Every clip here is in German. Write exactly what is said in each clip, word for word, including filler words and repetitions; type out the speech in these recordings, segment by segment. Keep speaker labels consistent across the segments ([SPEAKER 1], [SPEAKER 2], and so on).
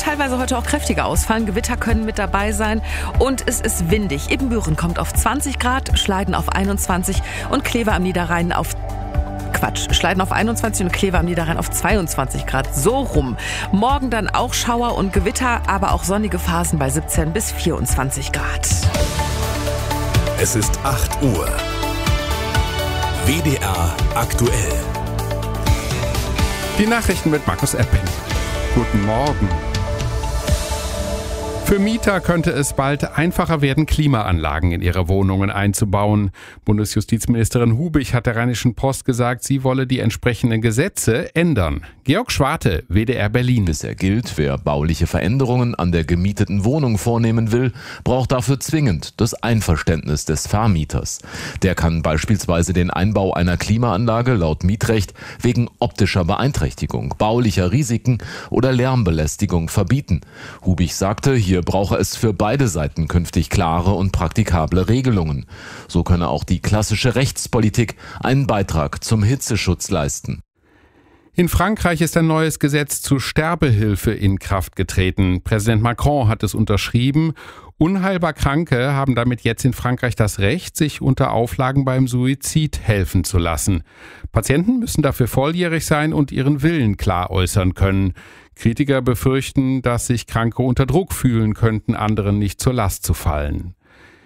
[SPEAKER 1] teilweise heute auch kräftiger ausfallen. Gewitter können mit dabei sein und es ist windig. Ibbenbüren kommt auf zwanzig Grad, Schleiden auf einundzwanzig und Kleve am Niederrhein auf Quatsch, Schleiden auf einundzwanzig und Kleve am Niederrhein auf zweiundzwanzig Grad. So rum. Morgen dann auch Schauer und Gewitter, aber auch sonnige Phasen bei siebzehn bis vierundzwanzig Grad.
[SPEAKER 2] Es ist acht Uhr. W D R aktuell.
[SPEAKER 3] Die Nachrichten mit Markus Epping. Guten Morgen. Für Mieter könnte es bald einfacher werden, Klimaanlagen in ihre Wohnungen einzubauen. Bundesjustizministerin Hubich hat der Rheinischen Post gesagt, sie wolle die entsprechenden Gesetze ändern. Georg Schwarte, W D R Berlin.
[SPEAKER 4] Bisher gilt, wer bauliche Veränderungen an der gemieteten Wohnung vornehmen will, braucht dafür zwingend das Einverständnis des Vermieters. Der kann beispielsweise den Einbau einer Klimaanlage laut Mietrecht wegen optischer Beeinträchtigung, baulicher Risiken oder Lärmbelästigung verbieten. Hubich sagte, hier brauche es für beide Seiten künftig klare und praktikable Regelungen. So könne auch die klassische Rechtspolitik einen Beitrag zum Hitzeschutz leisten.
[SPEAKER 3] In Frankreich ist ein neues Gesetz zur Sterbehilfe in Kraft getreten. Präsident Macron hat es unterschrieben. Unheilbar Kranke haben damit jetzt in Frankreich das Recht, sich unter Auflagen beim Suizid helfen zu lassen. Patienten müssen dafür volljährig sein und ihren Willen klar äußern können. Kritiker befürchten, dass sich Kranke unter Druck fühlen könnten, anderen nicht zur Last zu fallen.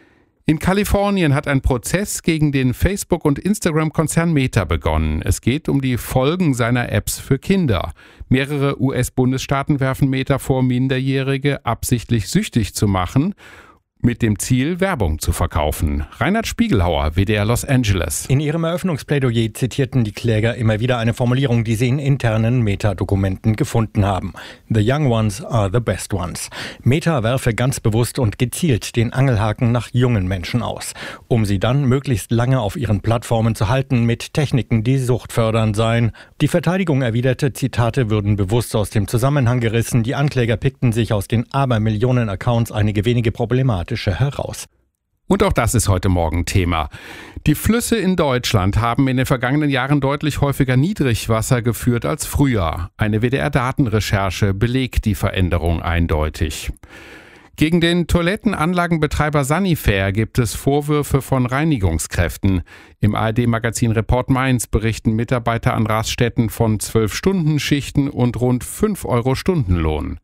[SPEAKER 3] In Kalifornien hat ein Prozess gegen den Facebook- und Instagram-Konzern Meta begonnen. Es geht um die Folgen seiner Apps für Kinder. Mehrere U S-Bundesstaaten werfen Meta vor, Minderjährige absichtlich süchtig zu machen, mit dem Ziel, Werbung zu verkaufen. Reinhard Spiegelhauer, W D R Los Angeles.
[SPEAKER 5] In ihrem Eröffnungsplädoyer zitierten die Kläger immer wieder eine Formulierung, die sie in internen Meta-Dokumenten gefunden haben. The young ones are the best ones. Meta werfe ganz bewusst und gezielt den Angelhaken nach jungen Menschen aus, um sie dann möglichst lange auf ihren Plattformen zu halten mit Techniken, die suchtfördernd seien. Die Verteidigung erwiderte, Zitate würden bewusst aus dem Zusammenhang gerissen. Die Ankläger pickten sich aus den Abermillionen Accounts einige wenige Problematische heraus.
[SPEAKER 3] Und auch das ist heute Morgen Thema. Die Flüsse in Deutschland haben in den vergangenen Jahren deutlich häufiger Niedrigwasser geführt als früher. Eine W D R-Datenrecherche belegt die Veränderung eindeutig. Gegen den Toilettenanlagenbetreiber Sanifair gibt es Vorwürfe von Reinigungskräften. Im A R D-Magazin Report Mainz berichten Mitarbeiter an Raststätten von zwölf-Stunden-Schichten und rund fünf Euro Stundenlohn.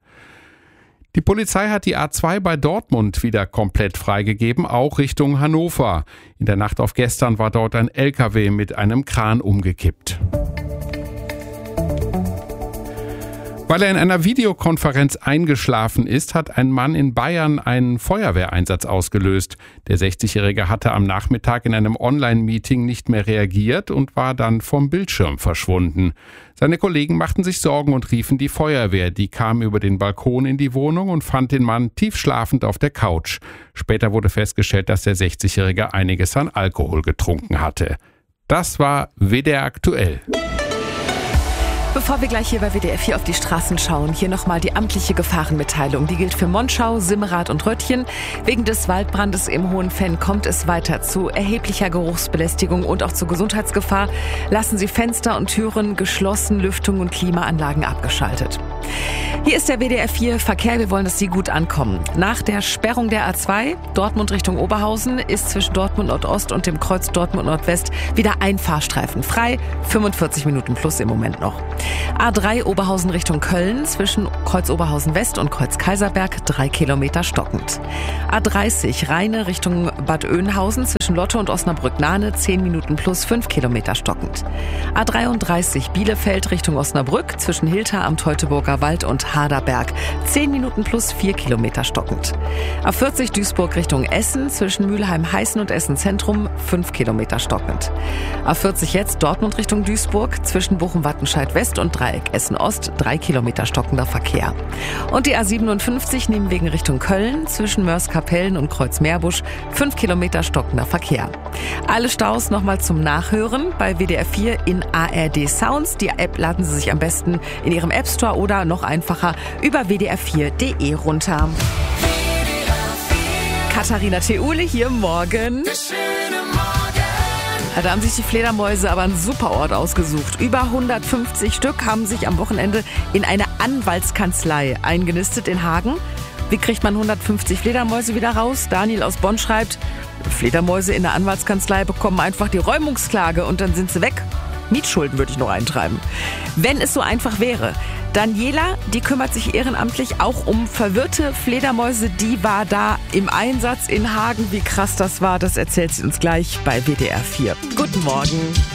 [SPEAKER 3] Die Polizei hat die A zwei bei Dortmund wieder komplett freigegeben, auch Richtung Hannover. In der Nacht auf gestern war dort ein L K W mit einem Kran umgekippt. Weil er in einer Videokonferenz eingeschlafen ist, hat ein Mann in Bayern einen Feuerwehreinsatz ausgelöst. Der sechzigjährige hatte am Nachmittag in einem Online-Meeting nicht mehr reagiert und war dann vom Bildschirm verschwunden. Seine Kollegen machten sich Sorgen und riefen die Feuerwehr. Die kam über den Balkon in die Wohnung und fand den Mann tief schlafend auf der Couch. Später wurde festgestellt, dass der sechzigjährige einiges an Alkohol getrunken hatte. Das war W D R aktuell.
[SPEAKER 1] Bevor wir gleich hier bei W D R vier auf die Straßen schauen, hier nochmal die amtliche Gefahrenmitteilung. Die gilt für Monschau, Simmerath und Röttchen. Wegen des Waldbrandes im Hohenfenn kommt es weiter zu erheblicher Geruchsbelästigung und auch zu Gesundheitsgefahr. Lassen Sie Fenster und Türen geschlossen, Lüftung und Klimaanlagen abgeschaltet. Hier ist der W D R vier Verkehr. Wir wollen, dass Sie gut ankommen. Nach der Sperrung der A zwei, Dortmund Richtung Oberhausen, ist zwischen Dortmund Nordost und dem Kreuz Dortmund Nordwest wieder ein Fahrstreifen frei. fünfundvierzig Minuten plus im Moment noch. A drei Oberhausen Richtung Köln, zwischen Kreuz Oberhausen West und Kreuz Kaiserberg, drei Kilometer stockend. A dreißig Rheine Richtung Bad Oeynhausen, zwischen Lotte und Osnabrück-Nahne, zehn Minuten plus fünf Kilometer stockend. A dreiunddreißig Bielefeld Richtung Osnabrück, zwischen Hilter am Teutoburger Wald und Harderberg, zehn Minuten plus vier Kilometer stockend. A vierzig Duisburg Richtung Essen, zwischen Mülheim-Heißen und Essen Zentrum, fünf Kilometer stockend. A vierzig jetzt Dortmund Richtung Duisburg, zwischen Bochum-Wattenscheid West und Dreieck Essen Ost, drei Kilometer stockender Verkehr. Und die A siebenundfünfzig Nebenwegen Richtung Köln, zwischen Mörs-Kapellen und Kreuz-Meerbusch, fünf Kilometer stockender Verkehr. Alle Staus nochmal zum Nachhören bei W D R vier in A R D Sounds. Die App laden Sie sich am besten in Ihrem App Store oder noch einfacher über w d r vier punkt d e runter. Katharina Theule hier morgen. Da haben sich die Fledermäuse aber einen super Ort ausgesucht. Über hundertfünfzig Stück haben sich am Wochenende in eine Anwaltskanzlei eingenistet in Hagen. Wie kriegt man hundertfünfzig Fledermäuse wieder raus? Daniel aus Bonn schreibt, Fledermäuse in der Anwaltskanzlei bekommen einfach die Räumungsklage und dann sind sie weg. Mietschulden würde ich noch eintreiben. Wenn es so einfach wäre. Daniela, die kümmert sich ehrenamtlich auch um verwirrte Fledermäuse. Die war da im Einsatz in Hagen. Wie krass das war, das erzählt sie uns gleich bei W D R vier. Guten Morgen.